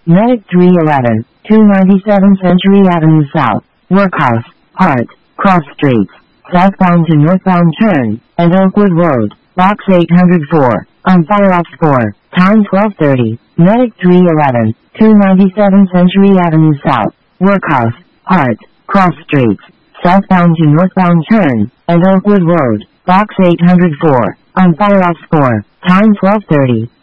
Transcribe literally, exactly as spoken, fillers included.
Medic three eleven, two ninety-seven Century Avenue South, Workhouse, Hart, Cross Streets, southbound to northbound turn, and Oakwood Road, Box eight hundred four, on fire ops four, time twelve thirty, Medic three eleven, two ninety-seven Century Avenue South, Workhouse, Hart, Cross Streets, southbound to northbound turn, and Oakwood Road, Box eight hundred four, on fire ops four, time twelve thirty.